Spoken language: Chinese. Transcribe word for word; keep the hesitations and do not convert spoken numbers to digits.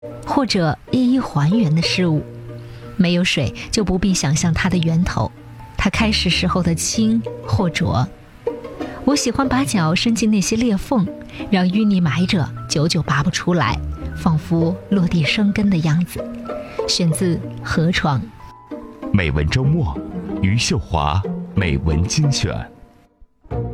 或者一一还原的事物。没有水，就不必想象它的源头，它开始时候的清或浊。我喜欢把脚伸进那些裂缝，让淤泥埋着，久久拔不出来，仿佛落地生根的样子。选自河床。 美文周末，余秀华美文精选。